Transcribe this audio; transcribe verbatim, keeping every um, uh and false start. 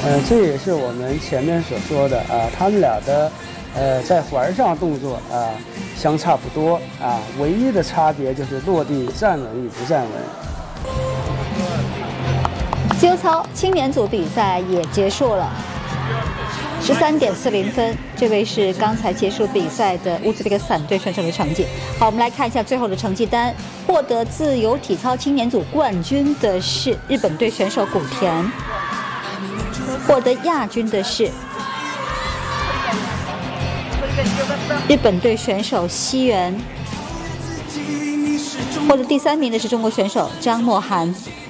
呃，这也是我们前面所说的啊，他们俩的呃在环上动作啊相差不多啊，唯一的差别就是落地站稳与不站稳。 自由操青年组比赛也结束了。十三点四零分，这位是刚才结束比赛的乌兹别克斯坦队选手的成绩。好，我们来看一下最后的成绩单。获得自由体操青年组冠军的是日本队选手古田，获得亚军的是日本队选手西原，获得第三名的是中国选手张默涵。